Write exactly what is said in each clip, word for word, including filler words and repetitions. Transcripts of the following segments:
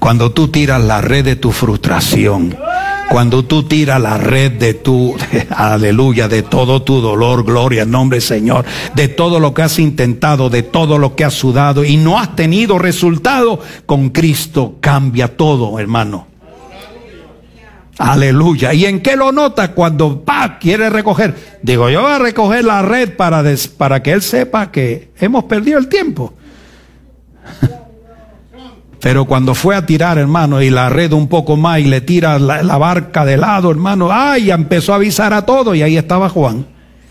Cuando tú tiras la red de tu frustración, cuando tú tiras la red de tu, aleluya, de todo tu dolor, gloria al nombre del Señor, de todo lo que has intentado, de todo lo que has sudado y no has tenido resultado, con Cristo cambia todo, hermano. Aleluya. ¿Y en qué lo nota? Cuando pa quiere recoger. Digo, yo voy a recoger la red para, des, para que él sepa que hemos perdido el tiempo. Pero cuando fue a tirar, hermano, y la red un poco más y le tira la, la barca de lado, hermano, ay, empezó a avisar a todos y ahí estaba Juan.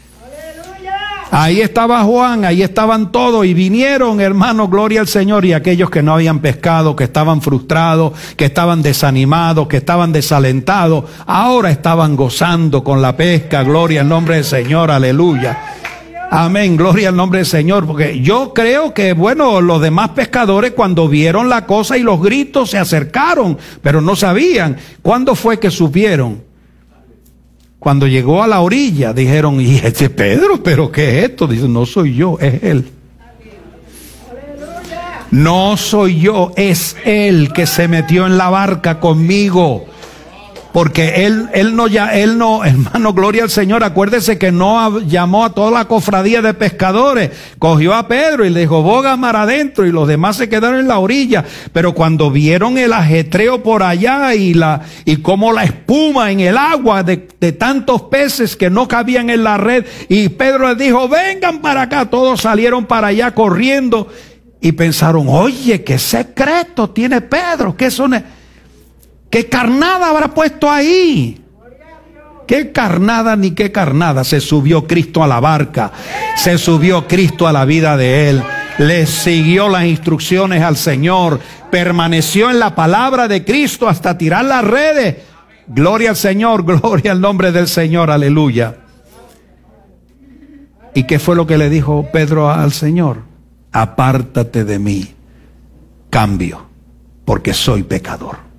Ahí estaba Juan, ahí estaban todos y vinieron, hermano, gloria al Señor, y aquellos que no habían pescado, que estaban frustrados, que estaban desanimados, que estaban desalentados, ahora estaban gozando con la pesca, gloria al nombre del Señor, aleluya. Amén, gloria al nombre del Señor, porque yo creo que, bueno, los demás pescadores cuando vieron la cosa y los gritos se acercaron, pero no sabían. ¿Cuándo fue que supieron? Cuando llegó a la orilla, dijeron, y este Pedro, ¿pero qué es esto? Dice, no soy yo, es él. No soy yo, es él que se metió en la barca conmigo. Porque él, él no, ya, él no, hermano, gloria al Señor, acuérdese que no llamó a toda la cofradía de pescadores, cogió a Pedro y le dijo, boga mar adentro, y los demás se quedaron en la orilla. Pero cuando vieron el ajetreo por allá y la, y como la espuma en el agua de, de tantos peces que no cabían en la red, y Pedro les dijo, vengan para acá, todos salieron para allá corriendo, y pensaron, oye, qué secreto tiene Pedro, qué son... ¿Qué carnada habrá puesto ahí? ¿Qué carnada ni qué carnada? Se subió Cristo a la barca, se subió Cristo a la vida de él, le siguió las instrucciones al Señor, permaneció en la palabra de Cristo hasta tirar las redes. Gloria al Señor, gloria al nombre del Señor, aleluya. ¿Y qué fue lo que le dijo Pedro al Señor? Apártate de mí, cambio, porque soy pecador.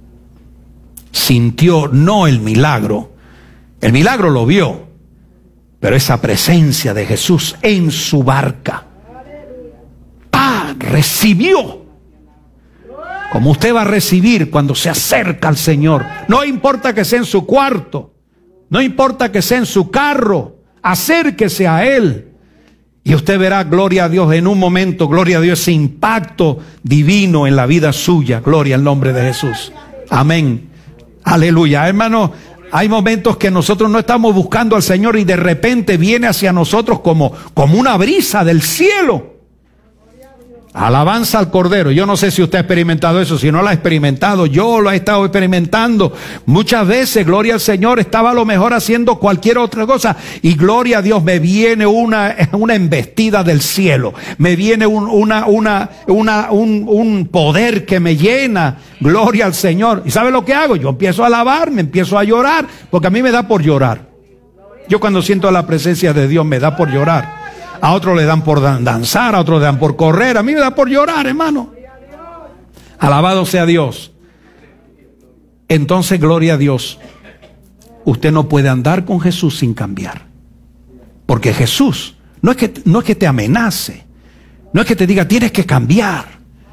Sintió no el milagro, el milagro lo vio, pero esa presencia de Jesús en su barca, ¡pah!, recibió, como usted va a recibir cuando se acerca al Señor. No importa que sea en su cuarto, no importa que sea en su carro, acérquese a Él y usted verá, gloria a Dios, en un momento, gloria a Dios, ese impacto divino en la vida suya. Gloria al nombre de Jesús. Amén. Aleluya, hermano, hay momentos que nosotros no estamos buscando al Señor y de repente viene hacia nosotros como, como una brisa del cielo. Alabanza al Cordero. Yo no sé si usted ha experimentado eso. Si no lo ha experimentado, yo lo he estado experimentando muchas veces. Gloria al Señor. Estaba a lo mejor haciendo cualquier otra cosa y gloria a Dios, me viene una, una embestida del cielo. Me viene un, una, una, una, un, un poder que me llena. Gloria al Señor. ¿Y sabe lo que hago? Yo empiezo a alabar, me empiezo a llorar, porque a mí me da por llorar. Yo cuando siento la presencia de Dios me da por llorar. A otros le dan por danzar, a otros le dan por correr. A mí me da por llorar, hermano. Alabado sea Dios. Entonces, gloria a Dios. Usted no puede andar con Jesús sin cambiar. Porque Jesús no es que, no es que te amenace. No es que te diga, tienes que cambiar.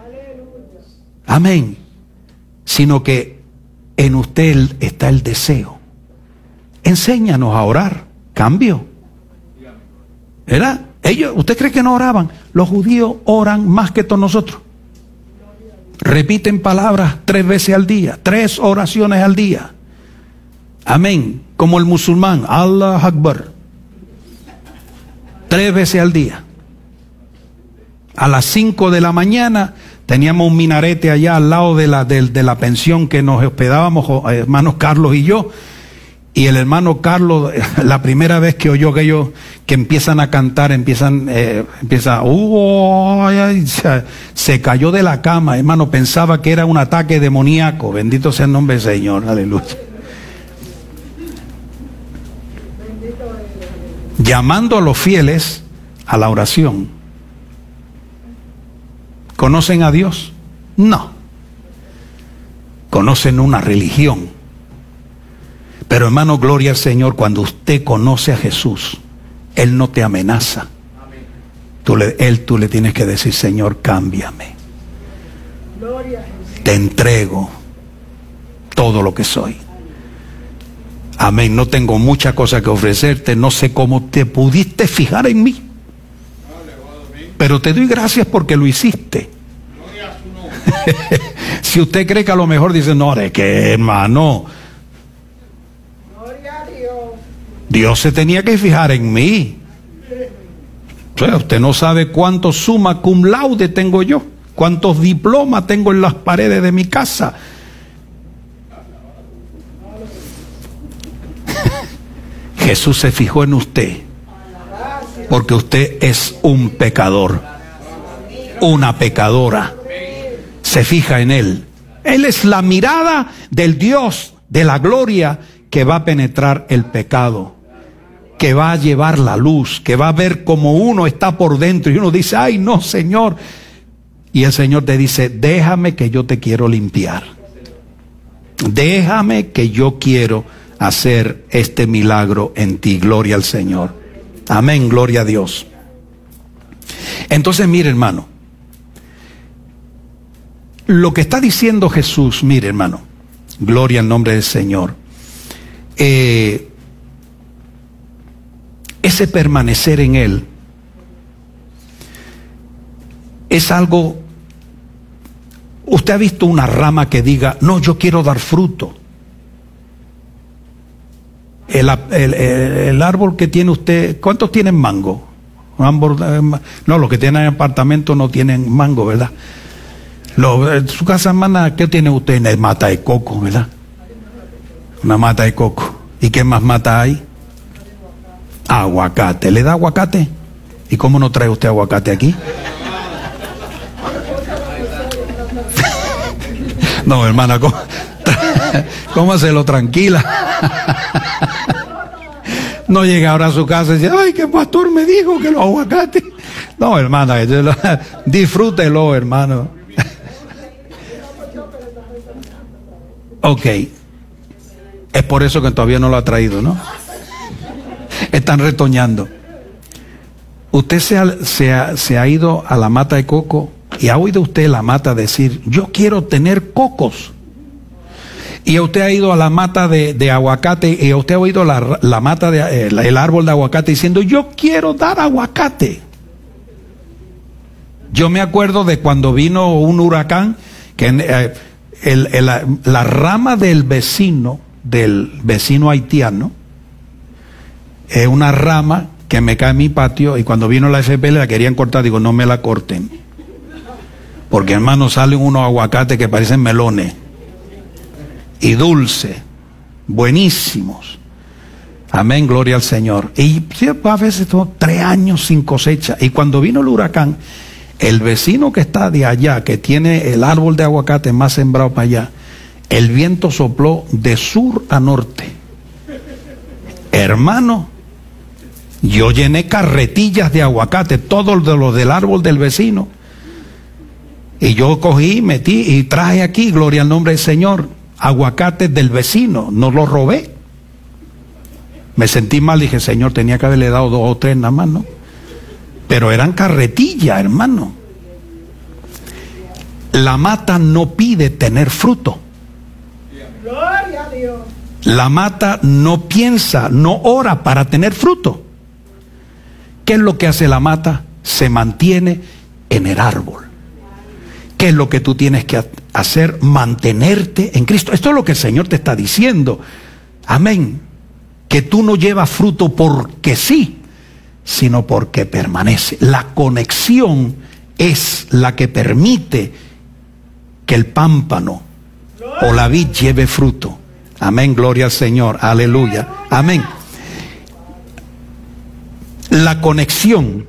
Amén. Sino que en usted está el deseo. Enséñanos a orar. Cambio. ¿Verdad? Ellos, ¿usted cree que no oraban? Los judíos oran más que todos nosotros. Repiten palabras tres veces al día, tres oraciones al día. Amén. Como el musulmán, Allah Akbar. Tres veces al día. A las cinco de la mañana teníamos un minarete allá al lado de la, de, de la pensión que nos hospedábamos, hermanos Carlos y yo. Y el hermano Carlos, la primera vez que oyó que ellos que empiezan a cantar, empiezan, eh, empieza, uh, ay, ay, se, se cayó de la cama, hermano, pensaba que era un ataque demoníaco. Bendito sea el nombre del Señor, aleluya. Llamando a los fieles a la oración. ¿Conocen a Dios? No. Conocen una religión. Pero hermano, gloria al Señor, cuando usted conoce a Jesús, Él no te amenaza. Tú le, Él, tú le tienes que decir, Señor, cámbiame. te entrego todo lo que soy. Amén. No tengo muchas cosas que ofrecerte, no sé cómo te pudiste fijar en mí, pero te doy gracias porque lo hiciste. Si usted cree que a lo mejor dice, no, de que hermano, Dios se tenía que fijar en mí. O sea, usted no sabe cuántos summa cum laude tengo yo, cuántos diplomas tengo en las paredes de mi casa. Jesús se fijó en usted porque usted es un pecador, una pecadora. Se fija en él. Él es la mirada del Dios de la gloria que va a penetrar el pecado, que va a llevar la luz, que va a ver como uno está por dentro y uno dice, ay no, Señor. Y el Señor te dice, déjame que yo te quiero limpiar. Déjame que yo quiero hacer este milagro en ti. Gloria al Señor. Amén, gloria a Dios. Entonces, mire, hermano, lo que está diciendo Jesús, mire, hermano, gloria al nombre del Señor. Eh, ese permanecer en Él es algo. Usted ha visto una rama que diga, no, yo quiero dar fruto. El, el, el árbol que tiene usted, ¿cuántos tienen mango? No, los que tienen apartamento no tienen mango, ¿verdad? Lo, en su casa, hermana, ¿qué tiene usted? Una mata de coco, ¿verdad? Una mata de coco. ¿Y qué más mata hay? Aguacate. ¿Le da aguacate? ¿Y cómo no trae usted aguacate aquí? No, hermana, ¿cómo, cómaselo tranquila. No llega ahora a su casa y dice, ay, que el pastor me dijo que los aguacates. No, hermana, disfrútelo, hermano. Ok. Es por eso que todavía no lo ha traído, ¿no? Están retoñando. Usted se ha, se ha, se ha ido a la mata de coco y ha oído usted la mata decir, yo quiero tener cocos. Y usted ha ido a la mata de, de aguacate y usted ha oído la, la mata de, el, el árbol de aguacate diciendo, yo quiero dar aguacate. Yo me acuerdo de cuando vino un huracán que eh, el, el, la, la rama del vecino, del vecino haitiano, es una rama que me cae en mi patio y cuando vino la F P L la querían cortar, digo, no me la corten. Porque hermano, salen unos aguacates que parecen melones. Y dulce, buenísimos. Amén, gloria al Señor. Y a veces estuvo tres años sin cosecha. Y cuando vino el huracán, el vecino que está de allá, que tiene el árbol de aguacate más sembrado para allá, el viento sopló de sur a norte. Hermano, yo llené carretillas de aguacate, todo de lo del árbol del vecino. Y yo cogí, metí y traje aquí, gloria al nombre del Señor, aguacates del vecino, no los robé. Me sentí mal, dije, Señor, tenía que haberle dado dos o tres nada más, ¿no? Pero eran carretillas, hermano. La mata no pide tener fruto. Gloria a Dios. La mata no piensa, no ora para tener fruto. ¿Qué es lo que hace la mata? Se mantiene en el árbol. ¿Qué es lo que tú tienes que hacer? Mantenerte en Cristo. Esto es lo que el Señor te está diciendo. Amén. Que tú no llevas fruto porque sí, sino porque permanece. La conexión es la que permite que el pámpano o la vid lleve fruto. Amén, gloria al Señor. Aleluya. Amén. La conexión,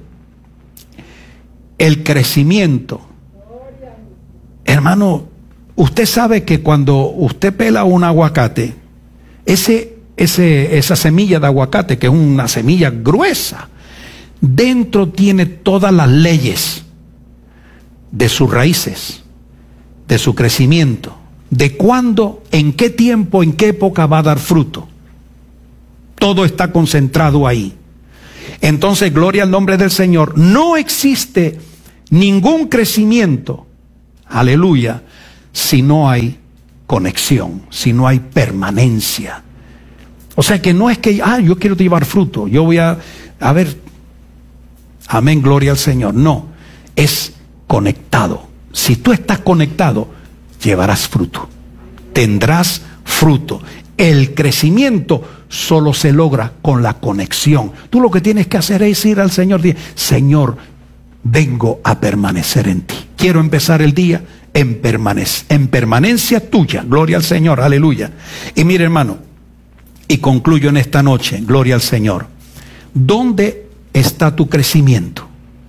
el crecimiento. Hermano, usted sabe que cuando usted pela un aguacate, ese, ese, esa semilla de aguacate, que es una semilla gruesa, dentro tiene todas las leyes de sus raíces, de su crecimiento, de cuándo, en qué tiempo, en qué época va a dar fruto. Todo está concentrado ahí. Entonces, gloria al nombre del Señor. No existe ningún crecimiento, aleluya, si no hay conexión, si no hay permanencia. O sea que no es que, ah, yo quiero llevar fruto, yo voy a, a ver, amén, gloria al Señor. No, es conectado. Si tú estás conectado, llevarás fruto, tendrás fruto. El crecimiento solo se logra con la conexión. Tú lo que tienes que hacer es ir al Señor y decir, Señor, vengo a permanecer en ti. Quiero empezar el día en, permanec en permanencia tuya. Gloria al Señor, aleluya. Y mire, hermano, y concluyo en esta noche, gloria al Señor. ¿Dónde está tu crecimiento?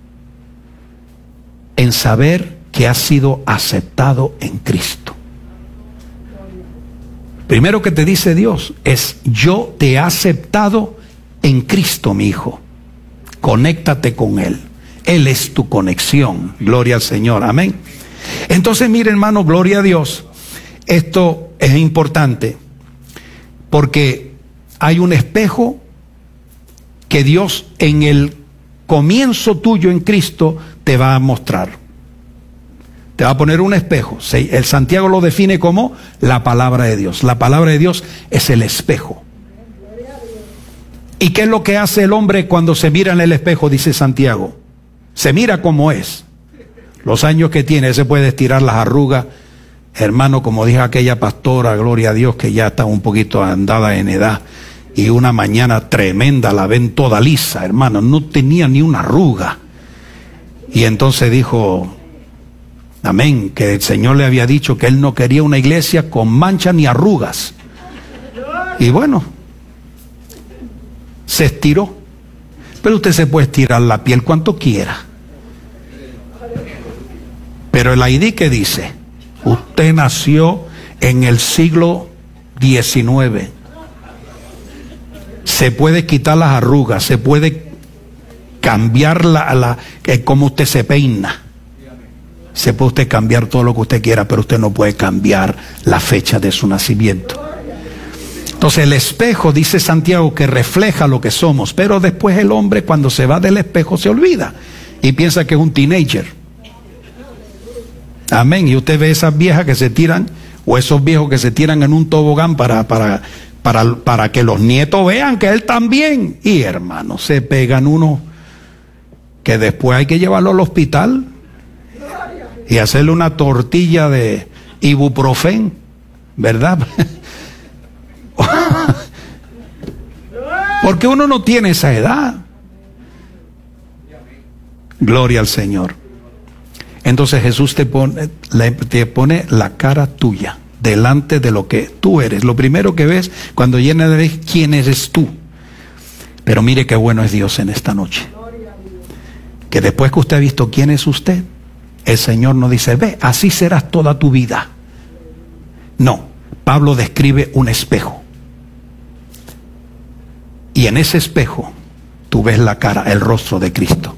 En saber que has sido aceptado en Cristo. Primero que te dice Dios es, yo te he aceptado en Cristo, mi hijo. Conéctate con Él. Él es tu conexión. Gloria al Señor. Amén. Entonces, mire, hermano, gloria a Dios. Esto es importante porque hay un espejo que Dios en el comienzo tuyo en Cristo te va a mostrar. Te va a poner un espejo. El Santiago lo define como la palabra de Dios. La palabra de Dios es el espejo. ¿Y qué es lo que hace el hombre cuando se mira en el espejo? Dice Santiago. Se mira como es. Los años que tiene, se puede estirar las arrugas. Hermano, como dijo aquella pastora, gloria a Dios, que ya está un poquito andada en edad. Y una mañana tremenda la ven toda lisa, hermano. No tenía ni una arruga. Y entonces dijo... Amén, que el Señor le había dicho que Él no quería una iglesia con mancha ni arrugas. Y bueno, se estiró. Pero usted se puede estirar la piel cuanto quiera. Pero el I D que dice, usted nació en el siglo diecinueve. Se puede quitar las arrugas, se puede cambiar la, la, eh, cómo usted se peina. Se puede usted cambiar todo lo que usted quiera, pero usted no puede cambiar la fecha de su nacimiento. Entonces el espejo, dice Santiago, que refleja lo que somos, pero después el hombre cuando se va del espejo se olvida y piensa que es un teenager. Amén. Y usted ve esas viejas que se tiran, o esos viejos que se tiran en un tobogán para, para, para, para que los nietos vean que él también. Y hermano, se pegan unos que después hay que llevarlo al hospital y hacerle una tortilla de ibuprofén, ¿verdad? Porque uno no tiene esa edad. Gloria al Señor. Entonces Jesús te pone, te pone la cara tuya delante de lo que tú eres. Lo primero que ves cuando llena de vez, ¿quién eres tú? Pero mire qué bueno es Dios en esta noche. Que después que usted ha visto quién es usted, el Señor nos dice, ve, así serás toda tu vida. No, Pablo describe un espejo. Y en ese espejo tú ves la cara, el rostro de Cristo.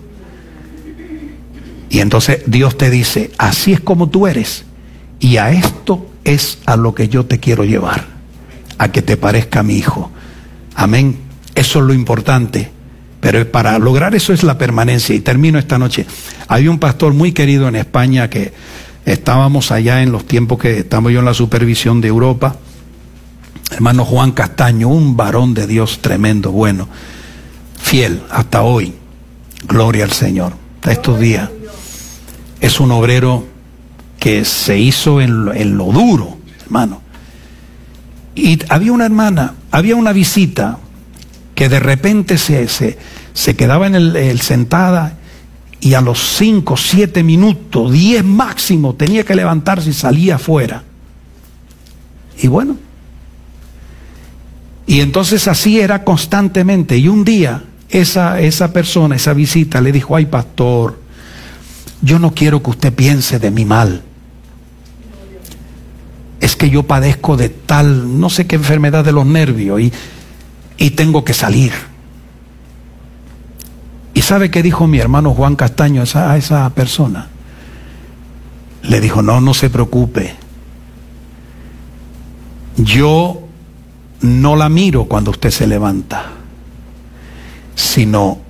Y entonces Dios te dice, así es como tú eres. Y a esto es a lo que yo te quiero llevar. A que te parezca a mi hijo. Amén. Eso es lo importante. Pero para lograr eso es la permanencia. Y termino esta noche. Hay un pastor muy querido en España que estábamos allá en los tiempos que estamos yo en la supervisión de Europa. Hermano Juan Castaño, un varón de Dios tremendo, bueno, fiel hasta hoy. Gloria al Señor. Estos días es un obrero que se hizo en lo, en lo duro, hermano. Y había una hermana, había una visita que de repente se, se, se quedaba en el, el sentada y a los cinco, siete minutos, diez máximo, tenía que levantarse y salía afuera. Y bueno, y entonces así era constantemente. Y un día esa, esa persona, esa visita le dijo, ay pastor, yo no quiero que usted piense de mí mal. Es que yo padezco de tal, no sé qué enfermedad de los nervios y, y tengo que salir. ¿Y sabe qué dijo mi hermano Juan Castaño a esa, a esa persona? Le dijo, no, no se preocupe. Yo no la miro cuando usted se levanta, sino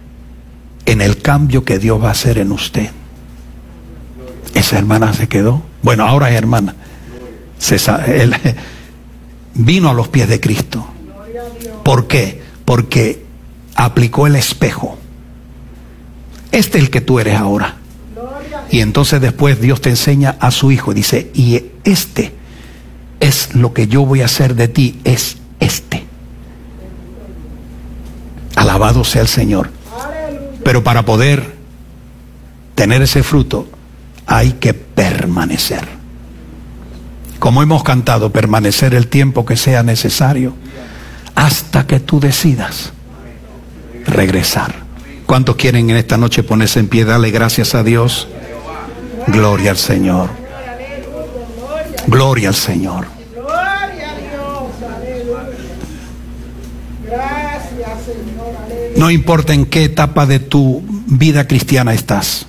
en el cambio que Dios va a hacer en usted. Esa hermana se quedó Bueno, ahora hermana, César, él vino a los pies de Cristo. ¿Por qué? Porque aplicó el espejo. Este es el que tú eres ahora. Y entonces después Dios te enseña a su hijo y dice, y este es lo que yo voy a hacer de ti, es este. Alabado sea el Señor. Pero para poder tener ese fruto hay que permanecer. Como hemos cantado, permanecer el tiempo que sea necesario hasta que tú decidas regresar. ¿Cuántos quieren en esta noche ponerse en pie? Dale gracias a Dios. Gloria al Señor. Gloria al Señor. No importa en qué etapa de tu vida cristiana estás.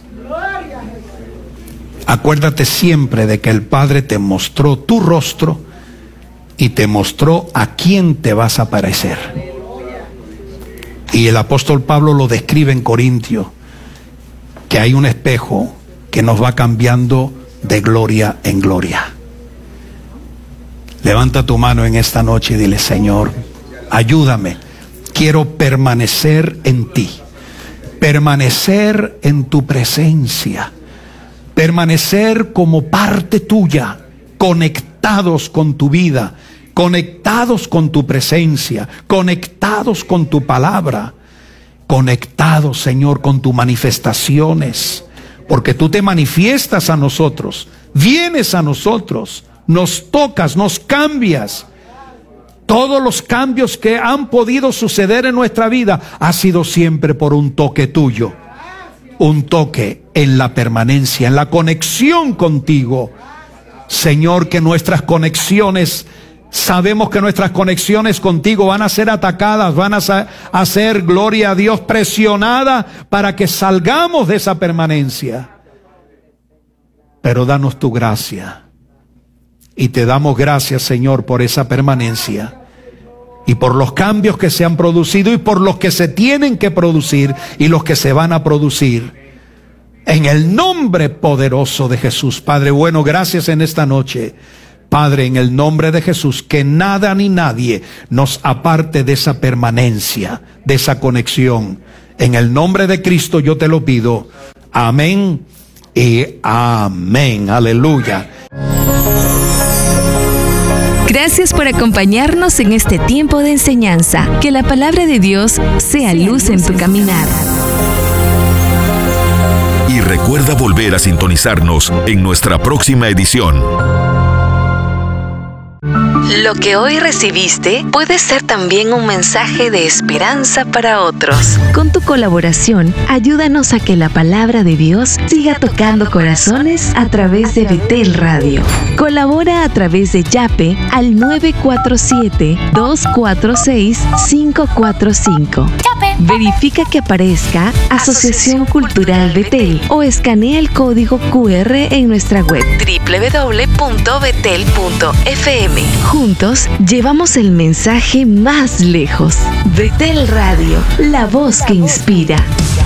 Acuérdate siempre de que el Padre te mostró tu rostro y te mostró a quién te vas a parecer. Y el apóstol Pablo lo describe en Corintios, que hay un espejo que nos va cambiando de gloria en gloria. Levanta tu mano en esta noche y dile, Señor, ayúdame. Quiero permanecer en ti, permanecer en tu presencia, permanecer como parte tuya, conectados con tu vida, conectados con tu presencia, conectados con tu palabra, conectados, Señor, con tus manifestaciones, porque tú te manifiestas a nosotros, vienes a nosotros, nos tocas, nos cambias. Todos los cambios que han podido suceder en nuestra vida ha sido siempre por un toque tuyo, un toque en la permanencia, en la conexión contigo. Señor, que nuestras conexiones, sabemos que nuestras conexiones contigo van a ser atacadas, van a ser, gloria a Dios, presionadas para que salgamos de esa permanencia. Pero danos tu gracia. Y te damos gracias, Señor, por esa permanencia y por los cambios que se han producido y por los que se tienen que producir y los que se van a producir. En el nombre poderoso de Jesús. Padre bueno, gracias en esta noche. Padre, en el nombre de Jesús, que nada ni nadie nos aparte de esa permanencia, de esa conexión. En el nombre de Cristo yo te lo pido. Amén y amén. Aleluya. Gracias por acompañarnos en este tiempo de enseñanza. Que la palabra de Dios sea luz en tu caminar. Y recuerda volver a sintonizarnos en nuestra próxima edición. Lo que hoy recibiste puede ser también un mensaje de esperanza para otros. Con tu colaboración, ayúdanos a que la palabra de Dios siga tocando corazones a través de Betel Radio. Colabora a través de Yape al nueve cuatro siete, dos cuatro seis, cinco cuatro cinco. Verifica que aparezca Asociación Cultural Betel o escanea el código cu erre en nuestra web doble u doble u doble u punto betel punto efe eme. Juntos llevamos el mensaje más lejos. Betel Radio, la voz que inspira.